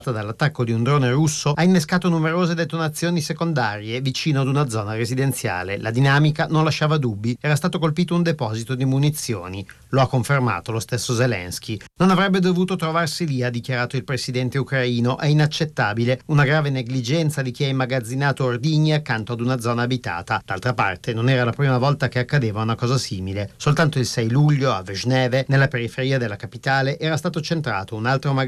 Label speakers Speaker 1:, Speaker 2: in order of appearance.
Speaker 1: dall'attacco di un drone russo ha innescato numerose detonazioni secondarie vicino ad una zona residenziale. La dinamica non lasciava dubbi, era stato colpito un deposito di munizioni. Lo ha confermato lo stesso Zelensky. Non avrebbe dovuto trovarsi lì, ha dichiarato il presidente ucraino. È inaccettabile, una grave negligenza di chi ha immagazzinato ordigni accanto ad una zona abitata. D'altra parte non era la prima volta che accadeva una cosa simile. Soltanto il 6 luglio a Vezhneve, nella periferia della capitale, era stato centrato un altro